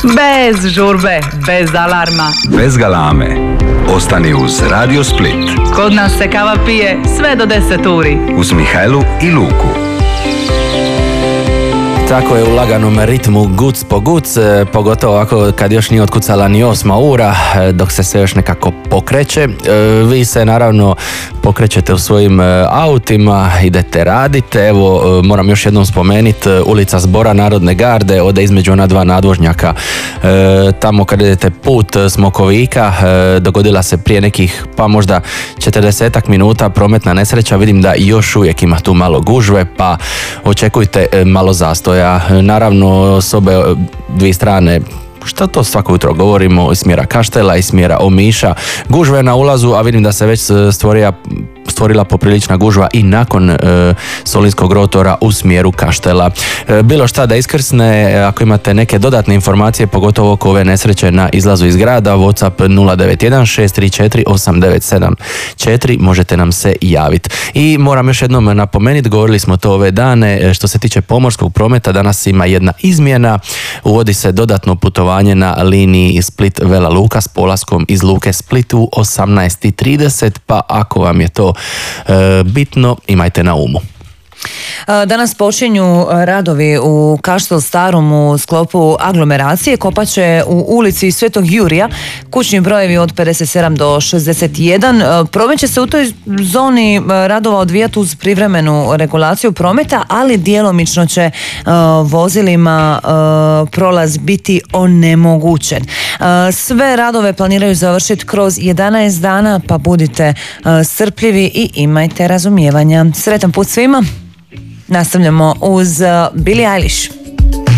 Bez žurbe, bez alarma, bez galame. Ostani uz Radio Split. Kod nas se kava pije sve do 10 uri. Uz Mihajlu i Luku. Tako je, u laganom ritmu guc po guc, pogotovo ovako kad još nije otkucala ni 8 ura, dok se sve još nekako pokreće. Vi se naravno pokrećete u svojim autima, idete radite. Evo, moram još jednom spomenuti, ulica Zbora Narodne garde, ode između ona dva nadvožnjaka. Tamo kad idete put Smokovika, dogodila se prije nekih, pa možda 40 minuta prometna nesreća. Vidim da još uvijek ima tu malo gužve, pa očekujte malo zastoja. Naravno, s obe dvije strane, što to svako jutro govorimo, iz smjera Kaštela i smjera Omiša, gužve na ulazu, a vidim da se već stvorila poprilična gužva i nakon Solinskog rotora u smjeru Kaštela. Bilo šta da iskrsne, ako imate neke dodatne informacije, pogotovo oko ove nesreće na izlazu iz grada, WhatsApp 091 634 8974, možete nam se javiti. I moram još jednom napomenuti, govorili smo to ove dane, što se tiče pomorskog prometa, danas ima jedna izmjena, uvodi se dodatno putovanje na liniji Split-Vela Luka s polaskom iz Luke Split u 18:30, pa ako vam je to bitno, imajte na umu. Danas počinju radovi u Kaštel Starom u sklopu aglomeracije. Kopače u ulici Svetog Jurija, kućni brojevi od 57 do 61. Promet će se u toj zoni radova odvijati uz privremenu regulaciju prometa, ali djelomično će vozilima prolaz biti onemogućen. Sve radove planiraju završiti kroz 11 dana, pa budite strpljivi i imajte razumijevanja. Sretan put svima! Nastavljamo uz Billie Eilish.